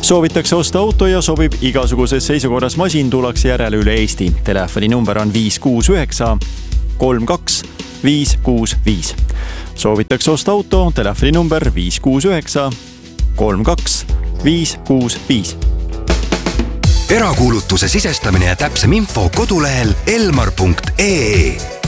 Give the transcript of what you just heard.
Soovitakse osta auto ja sobib igasuguses seisukorras masin, tullakse järele üle Eesti. Telefoni number on 569 32 565. Soovitakse osta auto, telefoni number 569 32 565. Erakuulutuse sisestamine ja täpsem info kodulehel elmar.ee.